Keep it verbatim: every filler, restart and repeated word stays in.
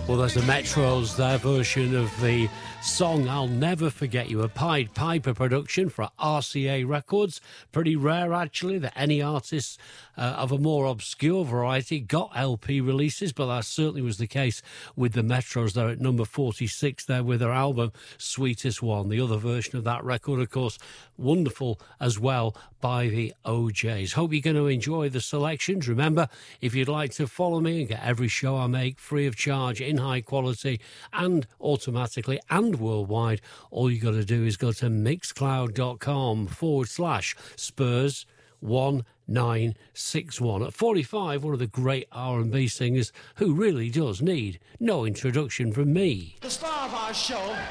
Well, there's the Metros, their version of the song I'll Never Forget You, a Pied Piper production for R C A Records. Pretty rare, actually, that any artists uh, of a more obscure variety got L P releases, but that certainly was the case with the Metros. They're at number forty-six there with their album Sweetest One. The other version of that record, of course, wonderful as well by the O Js. Hope you're going to enjoy the selections. Remember, if you'd like to follow me and get every show I make free of charge in high quality and automatically and worldwide, all you got to do is go to mixcloud.com forward slash Spurs one nine six one. At forty-five, one of the great R and B singers who really does need no introduction from me. The star of our show